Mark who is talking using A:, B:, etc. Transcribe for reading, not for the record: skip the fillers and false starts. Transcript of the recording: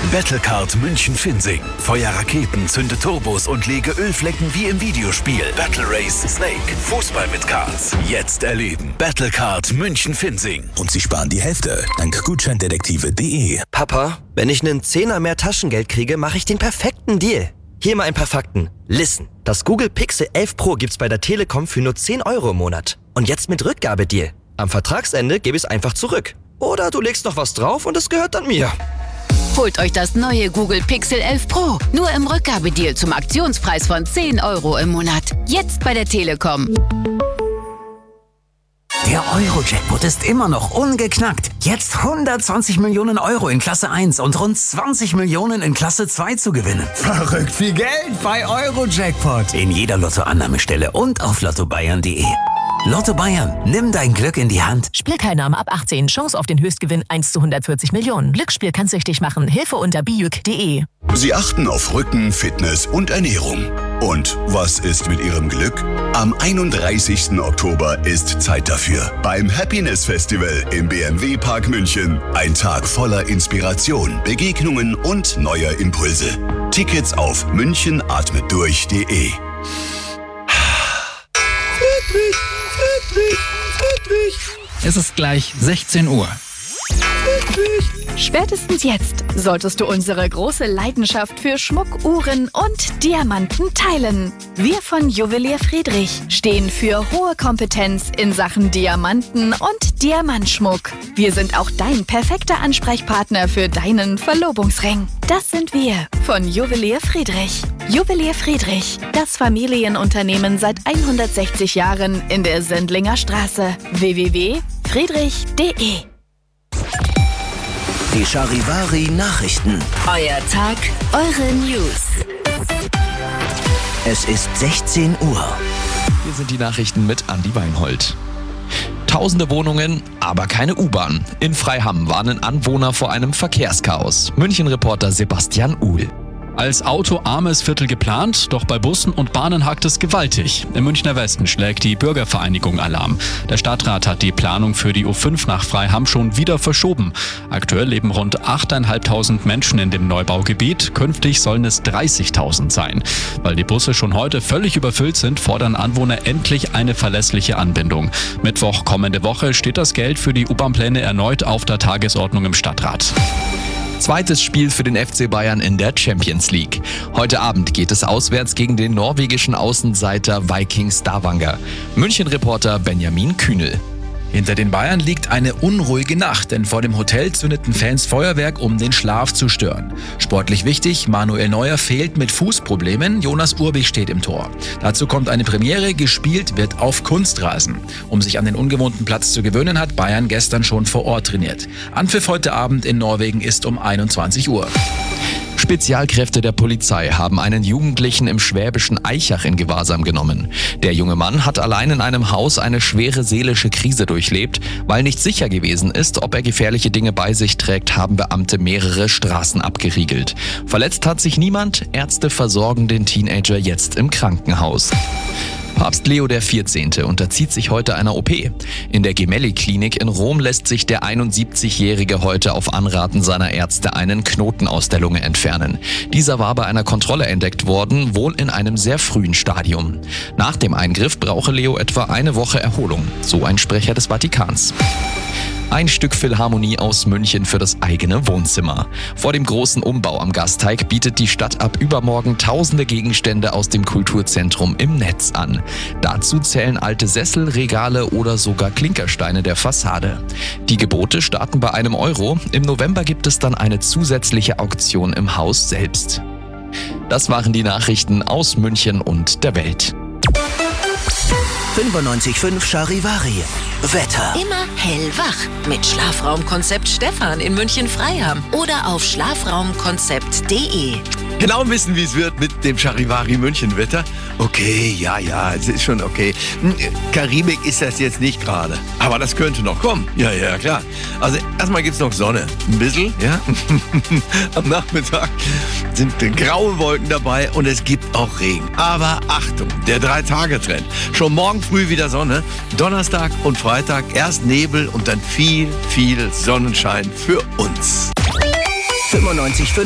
A: Battlecard München-Finzing. Feuer Raketen, zünde Turbos und lege Ölflecken wie im Videospiel. Battle Race Snake. Fußball mit Karts. Jetzt erleben. Battlecard München-Finzing.
B: Und Sie sparen die Hälfte dank Gutscheindetektive.de.
C: Papa, wenn ich einen Zehner mehr Taschengeld kriege, mache ich den perfekten Deal. Hier mal ein paar Fakten. Listen, das Google Pixel 11 Pro gibt's bei der Telekom für nur 10 € im Monat. Und jetzt mit Rückgabedeal. Am Vertragsende gebe ich es einfach zurück. Oder du legst noch was drauf und es gehört dann mir.
D: Holt euch das neue Google Pixel 11 Pro. Nur im Rückgabedeal zum Aktionspreis von 10 € im Monat. Jetzt bei der Telekom.
E: Der Euro-Jackpot ist immer noch ungeknackt. Jetzt 120 Millionen € in Klasse 1 und rund 20 Millionen in Klasse 2 zu gewinnen.
F: Verrückt viel Geld bei Euro-Jackpot.
E: In jeder Lottoannahmestelle und auf lottobayern.de. Lotto Bayern, nimm dein Glück in die Hand.
G: Spielteilnahme ab 18. Chance auf den Höchstgewinn 1 zu 140 Millionen. Glücksspiel kann süchtig machen. Hilfe unter biüc.de.
B: Sie achten auf Rücken, Fitness und Ernährung. Und was ist mit Ihrem Glück? Am 31. Oktober ist Zeit dafür. Beim Happiness Festival im BMW Park München. Ein Tag voller Inspiration, Begegnungen und neuer Impulse. Tickets auf münchenatmetdurch.de.
H: Es ist gleich 16 Uhr.
I: Spätestens jetzt solltest du unsere große Leidenschaft für Schmuck, Uhren und Diamanten teilen. Wir von Juwelier Friedrich stehen für hohe Kompetenz in Sachen Diamanten und Diamantschmuck. Wir sind auch dein perfekter Ansprechpartner für deinen Verlobungsring. Das sind wir von Juwelier Friedrich. Juwelier Friedrich, das Familienunternehmen seit 160 Jahren in der Sendlinger Straße. www.friedrich.de.
A: Die Charivari-Nachrichten.
D: Euer Tag, eure News.
A: Es ist 16 Uhr.
J: Hier sind die Nachrichten mit Andi Weinhold. Tausende Wohnungen, aber keine U-Bahn. In Freiham warnen Anwohner vor einem Verkehrschaos. München-Reporter Sebastian Uhl.
K: Als autoarmes Viertel geplant, doch bei Bussen und Bahnen hakt es gewaltig. Im Münchner Westen schlägt die Bürgervereinigung Alarm. Der Stadtrat hat die Planung für die U5 nach Freiham schon wieder verschoben. Aktuell leben rund 8.500 Menschen in dem Neubaugebiet. Künftig sollen es 30.000 sein. Weil die Busse schon heute völlig überfüllt sind, fordern Anwohner endlich eine verlässliche Anbindung. Mittwoch kommende Woche steht das Geld für die U-Bahn-Pläne erneut auf der Tagesordnung im Stadtrat.
J: Zweites Spiel für den FC Bayern in der Champions League. Heute Abend geht es auswärts gegen den norwegischen Außenseiter Viking Stavanger. München-Reporter Benjamin Kühnel.
L: Hinter den Bayern liegt eine unruhige Nacht, denn vor dem Hotel zündeten Fans Feuerwerk, um den Schlaf zu stören. Sportlich wichtig, Manuel Neuer fehlt mit Fußproblemen, Jonas Urbich steht im Tor. Dazu kommt eine Premiere, gespielt wird auf Kunstrasen. Um sich an den ungewohnten Platz zu gewöhnen, hat Bayern gestern schon vor Ort trainiert. Anpfiff heute Abend in Norwegen ist um 21 Uhr.
J: Spezialkräfte der Polizei haben einen Jugendlichen im schwäbischen Aichach in Gewahrsam genommen. Der junge Mann hat allein in einem Haus eine schwere seelische Krise durchlebt. Weil nicht sicher gewesen ist, ob er gefährliche Dinge bei sich trägt, haben Beamte mehrere Straßen abgeriegelt. Verletzt hat sich niemand, Ärzte versorgen den Teenager jetzt im Krankenhaus. Papst Leo XIV. Unterzieht sich heute einer OP. In der Gemelli-Klinik in Rom lässt sich der 71-Jährige heute auf Anraten seiner Ärzte einen Knoten aus der Lunge entfernen. Dieser war bei einer Kontrolle entdeckt worden, wohl in einem sehr frühen Stadium. Nach dem Eingriff brauche Leo etwa eine Woche Erholung, so ein Sprecher des Vatikans. Ein Stück Philharmonie aus München für das eigene Wohnzimmer. Vor dem großen Umbau am Gasteig bietet die Stadt ab übermorgen tausende Gegenstände aus dem Kulturzentrum im Netz an. Dazu zählen alte Sessel, Regale oder sogar Klinkersteine der Fassade. Die Gebote starten bei €1. Im November gibt es dann eine zusätzliche Auktion im Haus selbst. Das waren die Nachrichten aus München und der Welt.
A: 95.5 Charivari. Wetter.
D: Immer hellwach mit Schlafraumkonzept Stefan in München-Freiham oder auf schlafraumkonzept.de.
F: Genau wissen, wie es wird mit dem Charivari München Wetter. Okay, ja, es ist schon okay. Karibik ist das jetzt nicht gerade. Aber das könnte noch kommen. Ja, klar. Also erstmal gibt's noch Sonne. Ein bisschen, ja. Am Nachmittag sind graue Wolken dabei und es gibt auch Regen. Aber Achtung, der 3-Tage-Trend. Schon morgen früh wieder Sonne. Donnerstag und Freitag erst Nebel und dann viel Sonnenschein für uns.
A: 95.5